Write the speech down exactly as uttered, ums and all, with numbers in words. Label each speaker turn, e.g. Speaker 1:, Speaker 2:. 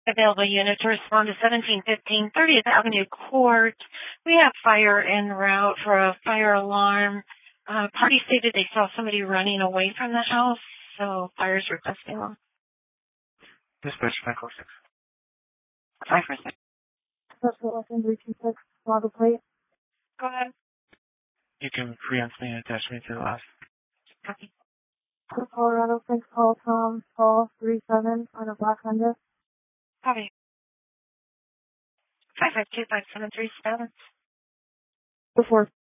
Speaker 1: Available unit to respond to seventeen fifteen thirtieth Avenue Court. We have fire en route for a fire alarm. Uh, party stated they saw somebody running away from the house, so fire's requesting them.
Speaker 2: Dispatch five four six.
Speaker 1: five four six.
Speaker 3: Suspect left three two six, log a plate.
Speaker 1: Go ahead.
Speaker 2: You can preempt me and attach me to the last.
Speaker 1: Copy.
Speaker 3: Colorado six, call Tom, call three seven on a black Honda.
Speaker 1: Copy. five five two five seven three seven.
Speaker 3: Before